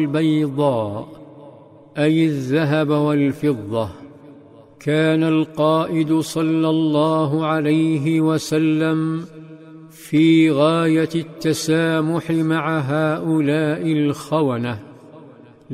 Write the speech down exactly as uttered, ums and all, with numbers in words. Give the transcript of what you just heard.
البيضاء أي الذهب والفضة. كان القائد صلى الله عليه وسلم في غاية التسامح مع هؤلاء الخونة.